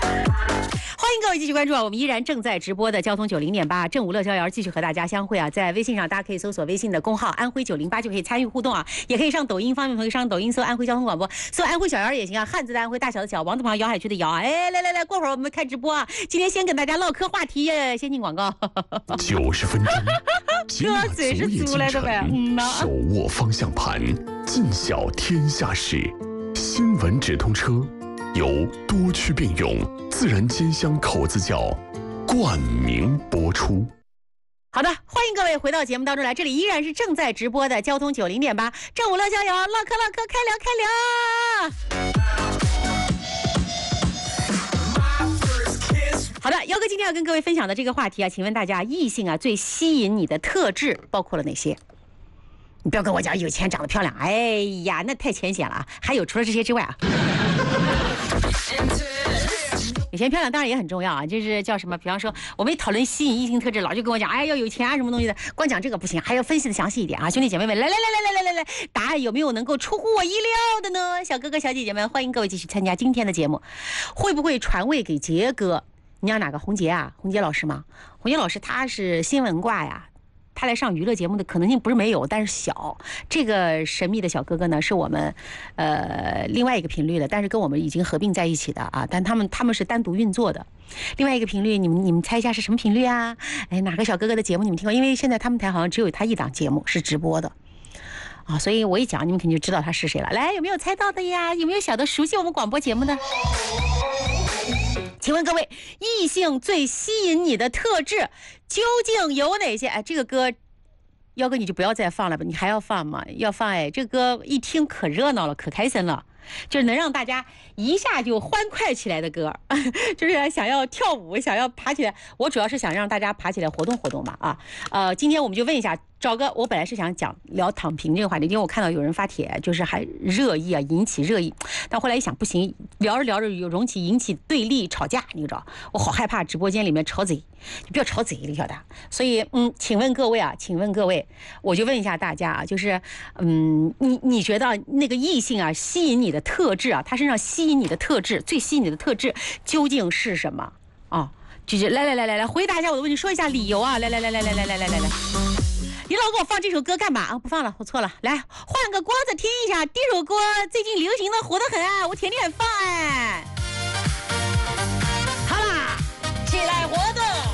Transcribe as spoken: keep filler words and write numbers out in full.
欢迎各位继续关注啊！我们依然正在直播的交通九零点八正午乐逍遥，继续和大家相会啊！在微信上，大家可以搜索微信的公号安徽九零八就可以参与互动啊，也可以上抖音，方便朋友上抖音搜安徽交通广播，搜安徽小姚也行啊，汉字的安徽，大小的小，王字旁，瑶海区的瑶啊！哎，来来来，过会儿我们开直播啊！今天先跟大家唠嗑话题，先进广告。 九十分钟， 这嘴是租来的呗？嗯呐。 手握方向盘，尽晓天下事。新闻直通车。由多区并用自然煎香口子窖冠名播出。 好的，欢迎各位回到节目当中来，这里依然是正在直播的交通九零点八正午乐逍遥，唠嗑唠嗑，开聊开聊。好的，姚哥今天要跟各位分享的这个话题啊，请问大家异性啊最吸引你的特质包括了哪些？你不要跟我讲有钱长得漂亮，哎呀，那太浅显了啊！还有除了这些之外啊，有钱漂亮当然也很重要啊，就是叫什么？比方说我们一讨论吸引异性特质，老就跟我讲，哎，要有钱啊什么东西的，光讲这个不行，还要分析的详细一点啊！兄弟姐妹们，来来来来来来来来，答案有没有能够出乎我意料的呢？小哥哥小姐姐们，欢迎各位继续参加今天的节目。会不会传位给杰哥？你要哪个？红杰啊，红杰老师吗？红杰老师他是新闻挂呀。他来上娱乐节目的可能性不是没有，但是小。这个神秘的小哥哥呢，是我们呃另外一个频率的，但是跟我们已经合并在一起的啊，但他们他们是单独运作的。另外一个频率，你们你们猜一下是什么频率啊？哎，哪个小哥哥的节目你们听过？因为现在他们台好像只有他一档节目是直播的啊，所以我一讲你们肯定就知道他是谁了。来，有没有猜到的呀？有没有小的熟悉我们广播节目的？请问各位，异性最吸引你的特质究竟有哪些？哎，这个歌，姚哥你就不要再放了吧，你还要放吗？要放哎，这歌一听可热闹了，可开心了，就是能让大家一下就欢快起来的歌，就是想要跳舞，想要爬起来。我主要是想让大家爬起来活动活动吧啊。呃，今天我们就问一下赵哥，我本来是想讲聊躺平这个话题，因为我看到有人发帖，就是还热议啊，引起热议。但后来一想，不行，聊着聊着有容起引起对立吵架，你知道，我好害怕直播间里面吵嘴，你不要吵嘴，你晓得。所以，嗯，请问各位啊，请问各位，我就问一下大家啊，就是，嗯，你你觉得那个异性啊，吸引你的特质啊，他身上吸引你的特质，最吸引你的特质究竟是什么啊？就是来来来来来，回答一下我的问题，说一下理由啊，来来来来来来来来来来。你老给我放这首歌干嘛啊？不放了，我错了。来，换个歌子听一下，这首歌最近流行的火得很啊，我天天放哎。好啦，起来活动。